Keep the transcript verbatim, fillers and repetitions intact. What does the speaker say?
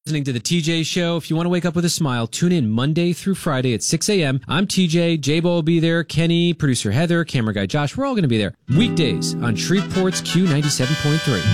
Listening to the T J Show. If you want to wake up with a smile, tune in Monday through Friday at six a.m. I'm T J. J-Bo will be there. Kenny, producer Heather, camera guy Josh. We're all going to be there. Weekdays on Shreveport's Q ninety-seven point three.